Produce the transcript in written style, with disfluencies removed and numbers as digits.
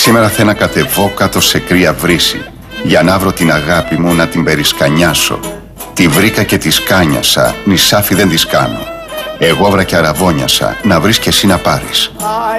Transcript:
Σήμερα θέλω να κατεβώ κάτω σε κρύα βρύση, για να βρω την αγάπη μου να την περισκανιάσω. Τη βρήκα και τη σκάνιασα, νησάφι δεν της κάνω. Εγώ άβρα και αραβώνιασα, να βρεις κι εσύ να πάρεις.